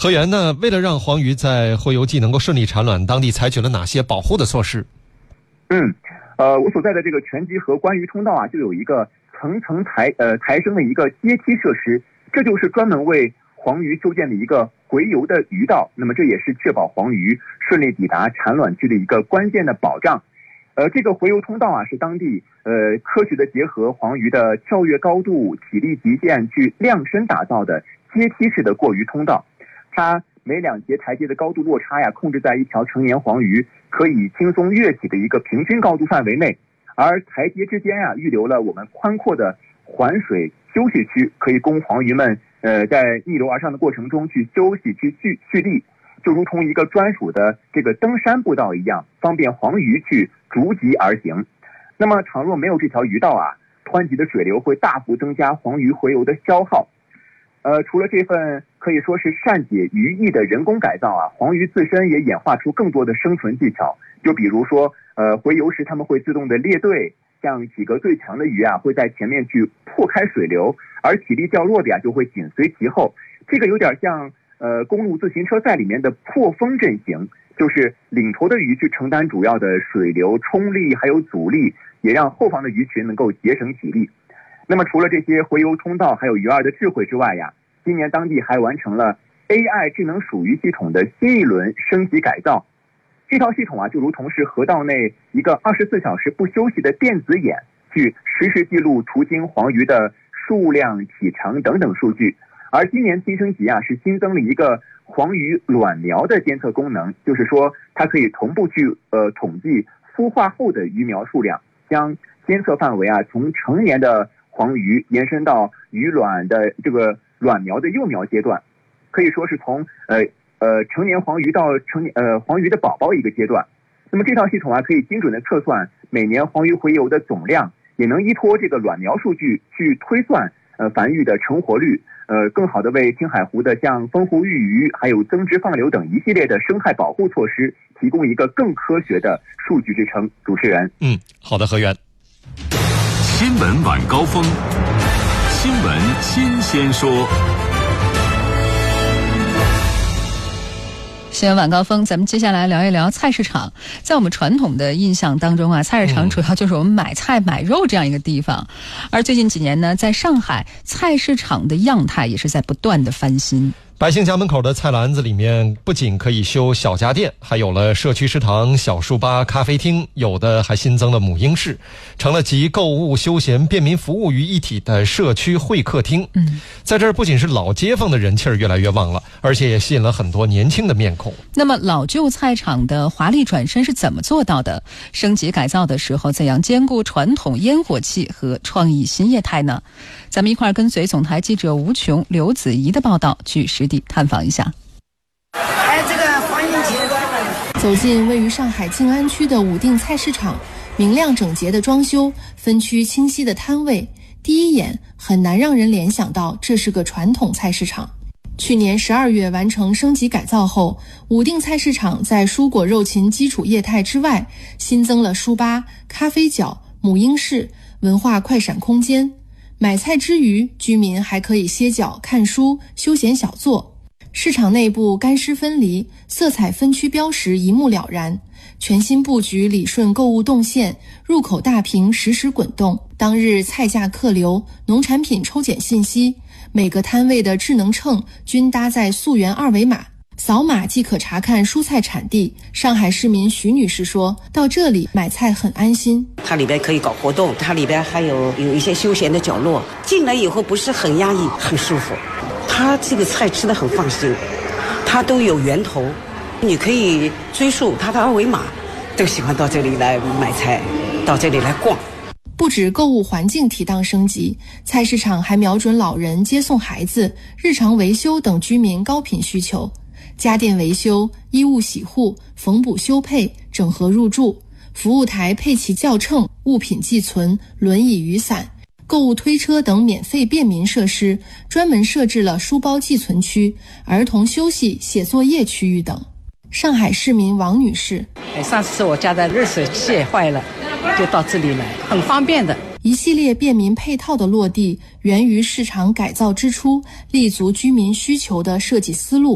河源呢，为了让黄鱼在洄游季能够顺利产卵，当地采取了哪些保护的措施？ 我所在的这个全集河观鱼通道啊，就有一个层层抬升的一个阶梯设施，这就是专门为黄鱼修建的一个洄游的鱼道。那么这也是确保黄鱼顺利抵达产卵区的一个关键的保障。这个洄游通道啊，是当地科学的结合黄鱼的跳跃高度、体力极限去量身打造的阶梯式的过鱼通道。它每2节台阶的高度落差呀，控制在一条成年黄鱼可以轻松跃起的一个平均高度范围内，而台阶之间啊，预留了我们宽阔的环水休息区，可以供黄鱼们在逆流而上的过程中去休息、去蓄力，就如同一个专属的这个登山步道一样，方便黄鱼去逐级而行。那么倘若没有这条鱼道啊，湍急的水流会大幅增加黄鱼洄游的消耗。除了这份可以说是善解鱼意的人工改造啊，黄鱼自身也演化出更多的生存技巧。就比如说，洄游时他们会自动的列队，像体格最强的鱼啊，会在前面去破开水流，而体力较弱的呀，就会紧随其后。这个有点像公路自行车赛里面的破风阵型，就是领头的鱼去承担主要的水流冲力还有阻力，也让后方的鱼群能够节省体力。那么除了这些洄游通道还有鱼儿的智慧之外呀，今年当地还完成了 AI 智能属鱼系统的新一轮升级改造。这套系统啊，就如同是河道内一个24小时不休息的电子眼，去实时记录途经黄鱼的数量、体长等等数据。而今年新升级啊，是新增了一个黄鱼卵苗的监测功能，就是说它可以同步去统计孵化后的鱼苗数量，将监测范围啊从成年的黄鱼延伸到鱼卵的这个卵苗的幼苗阶段，可以说是从成年黄鱼到黄鱼的宝宝一个阶段。那么这套系统啊，可以精准的测算每年黄鱼洄游的总量，也能依托这个卵苗数据去推算繁育的成活率，更好的为青海湖的像丰湖育鱼还有增殖放流等一系列的生态保护措施提供一个更科学的数据支撑。主持人， 好的，河源。 新闻晚高峰，新闻新鲜说。 新闻晚高峰，咱们接下来聊一聊菜市场。在我们传统的印象当中啊，菜市场主要就是我们买菜买肉这样一个地方。而最近几年呢，在上海菜市场的样态也是在不断的翻新。 百姓家门口的菜篮子里面不仅可以修小家电，还有了社区食堂、小书吧、咖啡厅，有的还新增了母婴室，成了集购物、休闲、便民服务于一体的社区会客厅。在这儿不仅是老街坊的人气儿越来越旺了，而且也吸引了很多年轻的面孔。 那么老旧菜场的华丽转身是怎么做到的？升级改造的时候怎样兼顾传统烟火气和创意新业态呢？咱们一块儿跟随总台记者吴琼、刘子怡的报道去实地探访一下。 这个黄英杰走进位于上海静安区的武定菜市场，明亮整洁的装修，分区清晰的摊位，第一眼很难让人联想到这是个传统菜市场。去年12月完成升级改造后，武定菜市场在蔬果肉禽基础业态之外，新增了书吧、咖啡角、母婴室、文化快闪空间。买菜之余，居民还可以歇脚、看书、休闲小坐。市场内部干湿分离，色彩分区标识一目了然。全新布局理顺购物动线，入口大屏实时滚动，当日菜价客流、农产品抽检信息，每个摊位的智能秤均搭载溯源二维码，扫码即可查看蔬菜产地。上海市民徐女士说，到这里买菜很安心， 它里边可以搞活动，它里边还有一些休闲的角落，进来以后不是很压抑，很舒服。它这个菜吃得很放心，它都有源头，你可以追溯它的二维码，都喜欢到这里来买菜，到这里来逛。 不止购物环境提档升级，菜市场还瞄准老人接送孩子、日常维修等居民高频需求。家电维修、衣物洗护、缝补修配、整合入住，服务台配齐校秤、物品寄存、轮椅雨伞、购物推车等免费便民设施，专门设置了书包寄存区、儿童休息写作业区域等。上海市民王女士， 上次我家的热水器坏了，就到这里来，很方便的。 一系列便民配套的落地，源于市场改造之初，立足居民需求的设计思路。